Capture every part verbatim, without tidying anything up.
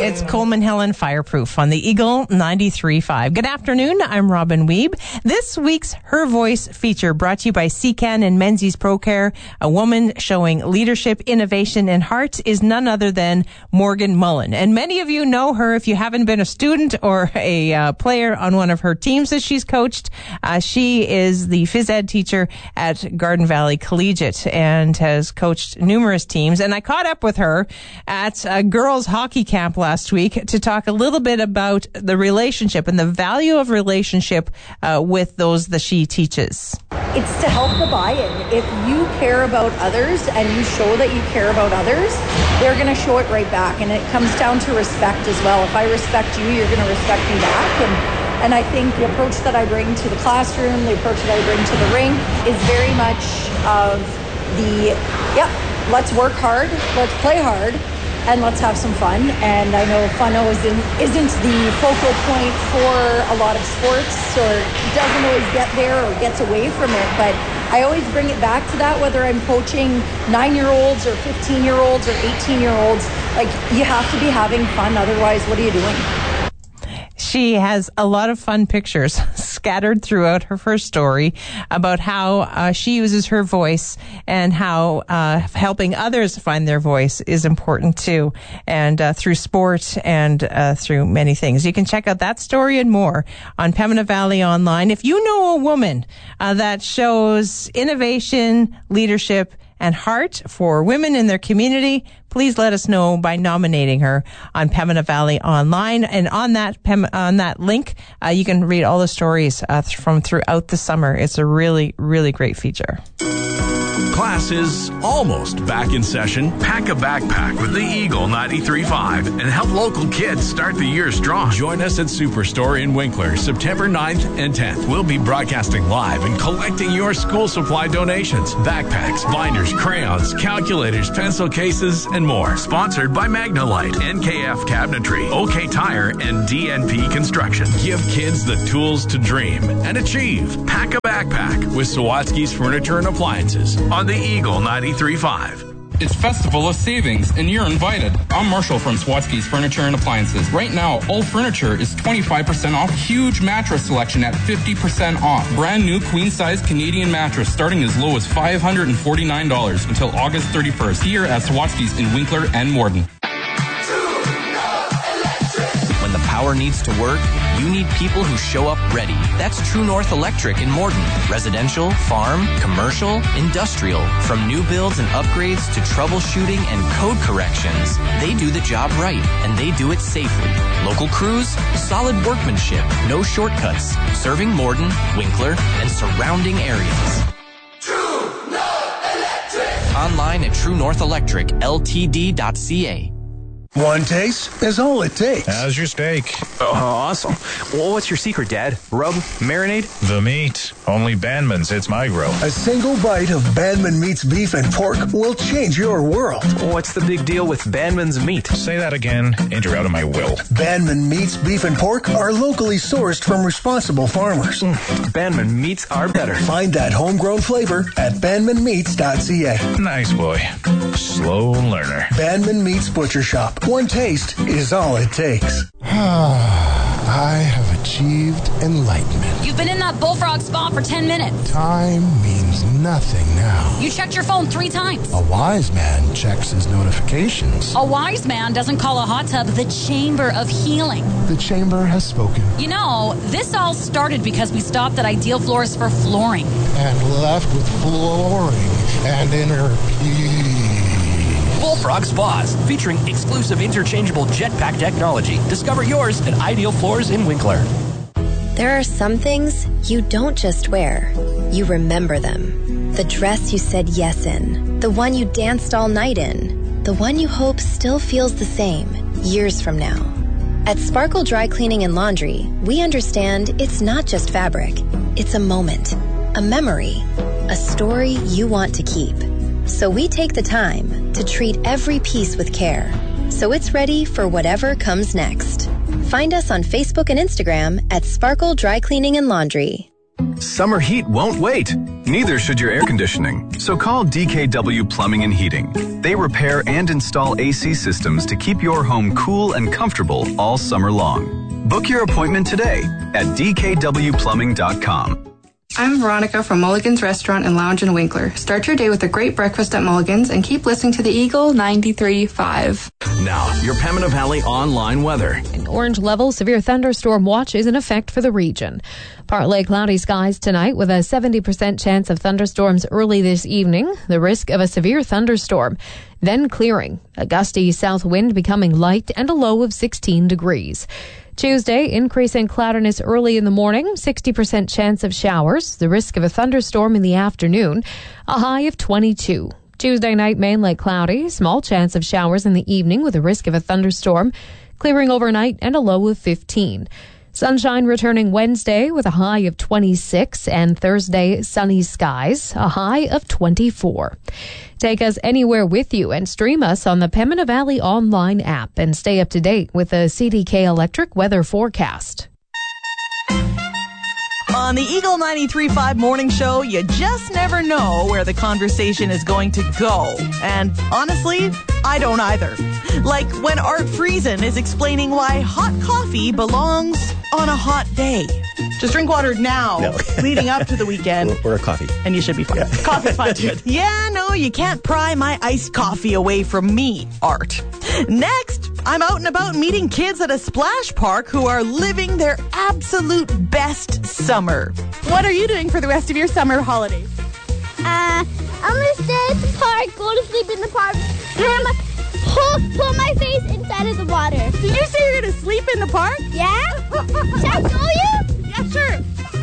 It's Coleman Helen Fireproof on the Eagle ninety-three point five. Good afternoon. I'm Robin Wiebe. This week's Her Voice feature brought to you by C CAN and Menzies ProCare. A woman showing leadership, innovation, and heart is none other than Morgan Mullen. And many of you know her if you haven't been a student or a uh, player on one of her teams that she's coached. Uh, she is the phys ed teacher at Garden Valley Collegiate and has coached numerous teams. And I caught up with her at a girls hockey camp last week to talk a little bit about the relationship and the value of relationship uh, with those that she teaches. It's to help the buy-in. If you care about others and you show that you care about others, they're going to show it right back. And it comes down to respect as well. If I respect you, you're going to respect me back. And And I think the approach that I bring to the classroom, the approach that I bring to the rink is very much of the, yeah, let's work hard, let's play hard, and let's have some fun. And I know fun isn't, isn't the focal point for a lot of sports, or doesn't always get there or gets away from it. But I always bring it back to that, whether I'm coaching nine-year-olds or fifteen-year-olds or eighteen-year-olds. Like, you have to be having fun, otherwise what are you doing? She has a lot of fun pictures scattered throughout her first story about how uh, she uses her voice and how uh, helping others find their voice is important too, and uh, through sport and uh, through many things. You can check out that story and more on Pembina Valley Online. If you know a woman uh, that shows innovation, leadership, and heart for women in their community, please let us know by nominating her on Pembina Valley Online. And on that Pem- on that link, uh, you can read all the stories uh, th- from throughout the summer. It's a really, really great feature. Class is almost back in session. Pack a backpack with the Eagle ninety-three point five and help local kids start the year strong. Join us at Superstore in Winkler, September ninth and tenth. We'll be broadcasting live and collecting your school supply donations. Backpacks, binders, crayons, calculators, pencil cases, and more. Sponsored by Magnalite, N K F Cabinetry, OK Tire, and D N P Construction. Give kids the tools to dream and achieve. Pack a backpack with Sawatsky's Furniture and Appliances on the Eagle ninety-three point five. It's Festival of Savings, and you're invited. I'm Marshall from Sawatsky's Furniture and Appliances. Right now, all furniture is twenty-five percent off. Huge mattress selection at fifty percent off. Brand new queen-size Canadian mattress starting as low as five hundred forty-nine dollars until August thirty-first. Here at Sawatsky's in Winkler and Morden. When the power needs to work, you need people who show up ready. That's True North Electric in Morden. Residential, farm, commercial, industrial. From new builds and upgrades to troubleshooting and code corrections, they do the job right, and they do it safely. Local crews, solid workmanship, no shortcuts. Serving Morden, Winkler, and surrounding areas. True North Electric. Online at true north electric l t d dot c a. One taste is all it takes. How's your steak? Oh, awesome. Well, what's your secret, Dad? Rub? Marinade? The meat. Only Bandman's hits my grill. A single bite of Bandman Meat's beef and pork will change your world. What's the big deal with Bandman's meat? Say that again, and you're out of my will. Bandman Meat's beef and pork are locally sourced from responsible farmers. Mm, Bandman Meats are better. Find that homegrown flavor at bandman meats dot c a. Nice boy. Slow learner. Bandman Meats Butcher Shop. One taste is all it takes. I have achieved enlightenment. You've been in that bullfrog spa for ten minutes. Time means nothing now. You checked your phone three times. A wise man checks his notifications. A wise man doesn't call a hot tub the chamber of healing. The chamber has spoken. You know, this all started because we stopped at Ideal Floors for flooring. And left with flooring and inner peace. Bullfrog Spas, featuring exclusive interchangeable jetpack technology. Discover yours at Ideal Floors in Winkler. There are some things you don't just wear, you remember them. The dress you said yes in, the one you danced all night in, the one you hope still feels the same years from now. At Sparkle Dry Cleaning and Laundry, we understand it's not just fabric. It's a moment, a memory, a story you want to keep. So we take the time to treat every piece with care, so it's ready for whatever comes next. Find us on Facebook and Instagram at Sparkle Dry Cleaning and Laundry. Summer heat won't wait. Neither should your air conditioning. So call D K W Plumbing and Heating. They repair and install A C systems to keep your home cool and comfortable all summer long. Book your appointment today at d k w plumbing dot com. I'm Veronica from Mulligan's Restaurant and Lounge in Winkler. Start your day with a great breakfast at Mulligan's and keep listening to the Eagle ninety-three point five. Now, your Pembina Valley online weather. An orange level severe thunderstorm watch is in effect for the region. Partly cloudy skies tonight with a seventy percent chance of thunderstorms early this evening. The risk of a severe thunderstorm. Then clearing. A gusty south wind becoming light and a low of sixteen degrees. Tuesday, increasing cloudiness early in the morning, sixty percent chance of showers, the risk of a thunderstorm in the afternoon, a high of twenty-two. Tuesday night, mainly cloudy, small chance of showers in the evening with a risk of a thunderstorm, clearing overnight and a low of fifteen. Sunshine returning Wednesday with a high of twenty-six, and Thursday, sunny skies, a high of twenty-four. Take us anywhere with you and stream us on the Pembina Valley online app and stay up to date with the C D K Electric weather forecast. On the Eagle ninety-three point five morning show, you just never know where the conversation is going to go. And honestly, I don't either. Like when Art Friesen is explaining why hot coffee belongs on a hot day. Just drink water now, no. leading up to the weekend. Or a coffee. And you should be fine. Yeah. Coffee's fine too. Yeah, no, you can't pry my iced coffee away from me, Art. Next, I'm out and about meeting kids at a splash park who are living their absolute best summer. What are you doing for the rest of your summer holidays? Uh, I'm going to stay at the park, go to sleep in the park, and I'm Pull, pull my face inside of the water. Did you say you're going to sleep in the park? Yeah? Should I show you? Yeah, sure.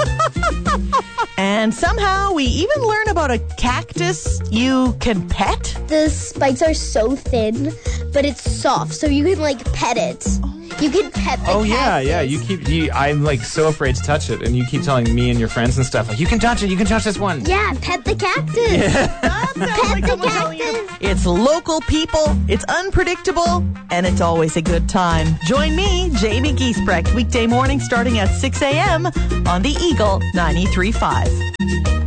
And somehow we even learn about a cactus you can pet. The spikes are so thin, but it's soft, so you can, like, pet it. You can pet the Oh, cactus. yeah, yeah. You keep. You, I'm, like, so afraid to touch it, and you keep telling me and your friends and stuff, like, you can touch it, you can touch this one. Yeah, pet the cactus. Yeah. That sounds pet like the someone cactus. telling you. It's local people, it's unpredictable, and it's always a good time. Join me, Jamie Giesbrecht, weekday morning starting at six a.m. on the Eagle ninety-three point five.